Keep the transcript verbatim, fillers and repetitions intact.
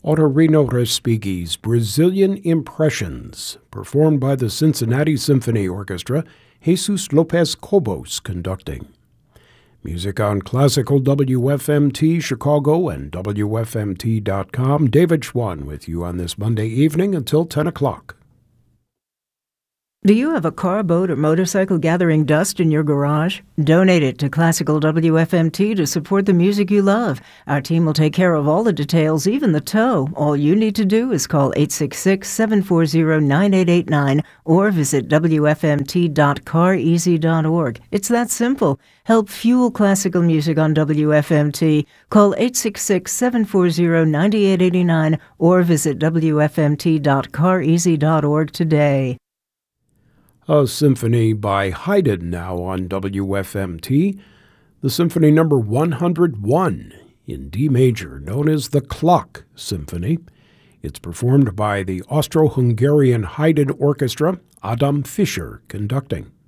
Ottorino Respighi's Brazilian Impressions, performed by the Cincinnati Symphony Orchestra, Jesus Lopez Cobos conducting. Music on Classical W F M T Chicago and W F M T dot com. David Schwann with you on this Monday evening until ten o'clock. Do you have a car, boat, or motorcycle gathering dust in your garage? Donate it to Classical W F M T to support the music you love. Our team will take care of all the details, even the tow. All you need to do is call eight six six, seven four zero, nine eight eight nine or visit W F M T dot car easy dot org. It's that simple. Help fuel classical music on W F M T. Call eight six six, seven four zero, nine eight eight nine or visit W F M T dot car easy dot org today. A symphony by Haydn now on W F M T, the Symphony Number one hundred one in D major, known as the Clock Symphony. It's performed by the Austro-Hungarian Haydn Orchestra, Adam Fischer conducting.